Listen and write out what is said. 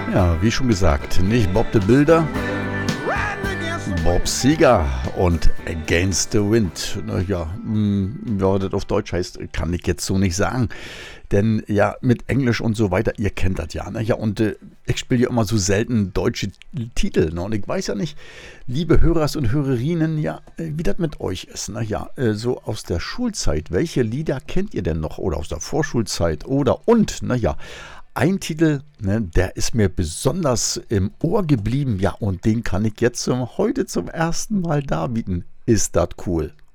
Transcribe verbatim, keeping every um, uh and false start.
Ja, wie schon gesagt, nicht Bob the Builder, Bob Seger und Against the Wind. Naja, ja, das auf Deutsch heißt, kann ich jetzt so nicht sagen. Denn ja, mit Englisch und so weiter, ihr kennt das ja. Ne? Ja, und äh, ich spiele ja immer so selten deutsche Titel. Ne? Und ich weiß ja nicht, liebe Hörers und Hörerinnen, ja, äh, wie das mit euch ist. Ne? Ja, äh, so aus der Schulzeit, welche Lieder kennt ihr denn noch? Oder aus der Vorschulzeit? Oder und, naja, ein Titel, ne, der ist mir besonders im Ohr geblieben. Ja, und den kann ich jetzt zum, heute zum ersten Mal darbieten. Ist das cool?